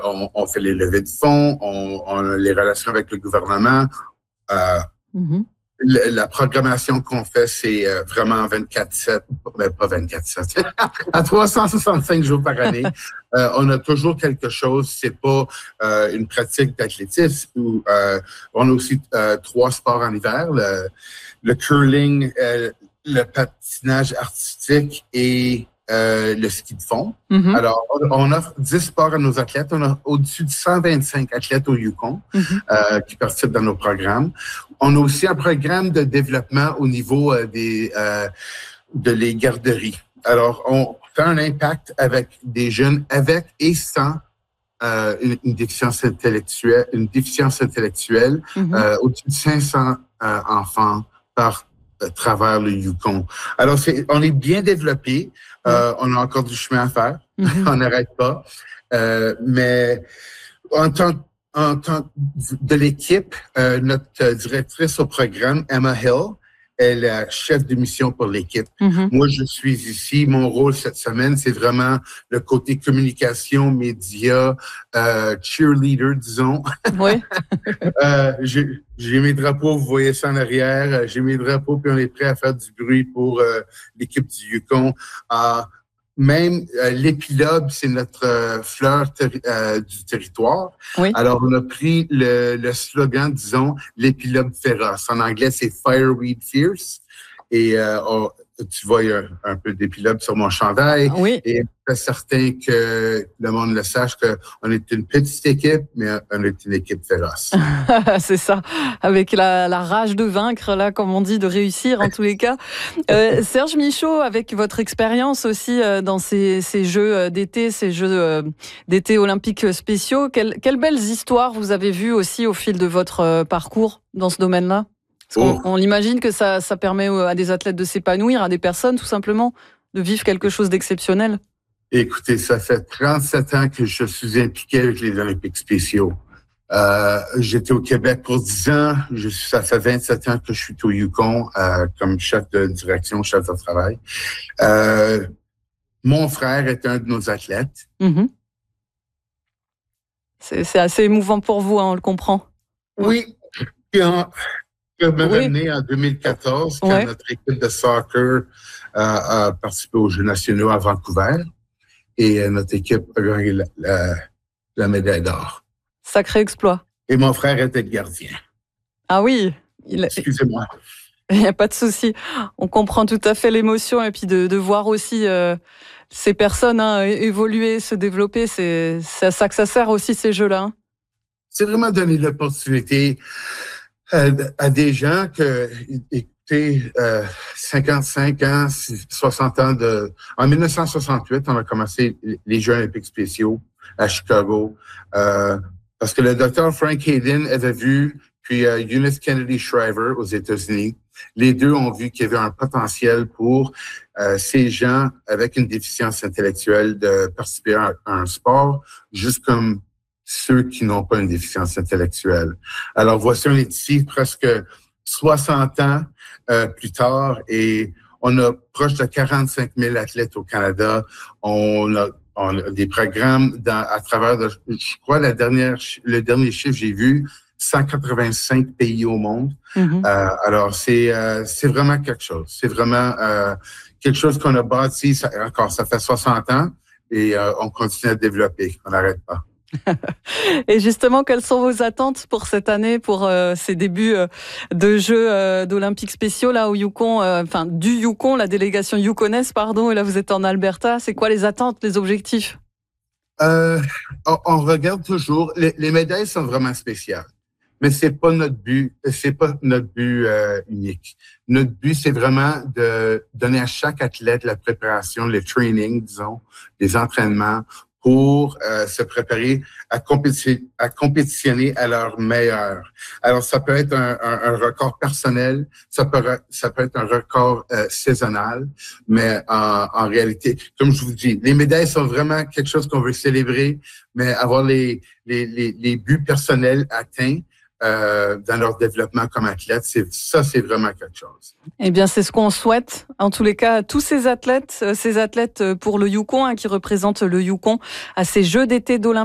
On fait les levées de fonds, on a les relations avec le gouvernement. Mhm. La programmation qu'on fait, c'est vraiment 24/7, mais pas 24/7, à 365 jours par année. On a toujours quelque chose. C'est pas une pratique d'athlétisme. On a aussi 3 sports en hiver, le curling, le patinage artistique et le ski de fond. Mhm. Alors, on offre 10 sports à nos athlètes. On a au-dessus de 125 athlètes au Yukon qui participent dans nos programmes. On a aussi un programme de développement au niveau de les garderies. Alors, on fait un impact avec des jeunes avec et sans une déficience intellectuelle, au-dessus de 500 enfants par travers le Yukon. Alors, on est bien développé. On a encore du chemin à faire. On n'arrête pas. Mais en tant de l'équipe, notre directrice au programme, Emma Hill, elle est chef de mission pour l'équipe. Moi, je suis ici. Mon rôle cette semaine, c'est vraiment le côté communication, médias, cheerleader, disons. Oui. J'ai mes drapeaux, vous voyez ça en arrière. J'ai mes drapeaux, puis on est prêt à faire du bruit pour l'équipe du Yukon. Même l'épilobe, c'est notre fleur du territoire. Oui. Alors, on a pris le slogan, disons, l'épilobe féroce. En anglais, c'est Fireweed Fierce. Et tu vois, il y a un peu d'épilobe sur mon chandail. Oui. Et c'est certain que le monde le sache qu'on est une petite équipe, mais on est une équipe féroce. C'est ça, avec la rage de vaincre, là, comme on dit, de réussir en tous les cas. Serge Michaud, avec votre expérience aussi dans ces Jeux d'été, ces Jeux d'été olympiques spéciaux, quelles belles histoires vous avez vues aussi au fil de votre parcours dans ce domaine-là? On imagine que ça permet à des athlètes de s'épanouir, à des personnes tout simplement, de vivre quelque chose d'exceptionnel. Écoutez, ça fait 37 ans que je suis impliqué avec les Olympiques spéciaux. J'étais au Québec pour 10 ans. Ça fait 27 ans que je suis au Yukon comme chef de direction, chef de travail. Mon frère est un de nos athlètes. C'est assez émouvant pour vous, hein, on le comprend. Oui. Je me ramené en 2014 quand notre équipe de soccer a participé aux Jeux nationaux à Vancouver. Et notre équipe a gagné la médaille d'or. Sacré exploit. Et mon frère était le gardien. Ah oui. Excusez-moi. Il n'y a pas de souci. On comprend tout à fait l'émotion et puis de voir aussi ces personnes évoluer, se développer. C'est à ça que ça sert aussi ces jeux-là. Hein. C'est vraiment donner l'opportunité à des gens écoutez, 55 ans, 60 ans en 1968, on a commencé les Jeux olympiques spéciaux à Chicago, parce que le docteur Frank Hayden avait vu, puis Eunice Kennedy Shriver aux États-Unis. Les deux ont vu qu'il y avait un potentiel pour ces gens avec une déficience intellectuelle de participer à un sport, juste comme ceux qui n'ont pas une déficience intellectuelle. Alors, voici, on est ici presque 60 ans plus tard et on a proche de 45 000 athlètes au Canada. On a des programmes à travers, je crois, le dernier chiffre j'ai vu, 185 pays au monde. Alors, c'est vraiment quelque chose. C'est vraiment quelque chose qu'on a bâti, ça fait 60 ans et on continue à développer. On n'arrête pas. Et justement, quelles sont vos attentes pour cette année, pour ces débuts de Jeux d'Olympiques spéciaux là au Yukon, du Yukon, la délégation yukonaise, pardon, et là vous êtes en Alberta. C'est quoi les attentes, les objectifs? On regarde toujours. Les médailles sont vraiment spéciales, mais c'est pas notre but. C'est pas notre but unique. Notre but, c'est vraiment de donner à chaque athlète la préparation, le training, disons, les entraînements, pour se préparer à compétitionner à leur meilleur. Alors, ça peut être un record personnel, ça peut être un record saisonnal, mais en réalité, comme je vous dis, les médailles sont vraiment quelque chose qu'on veut célébrer, mais avoir les buts personnels atteints dans leur développement comme athlète, c'est vraiment quelque chose. Eh bien, c'est ce qu'on souhaite, en tous les cas, à tous ces athlètes pour le Yukon, qui représentent le Yukon à ces Jeux d'été d'Olympique.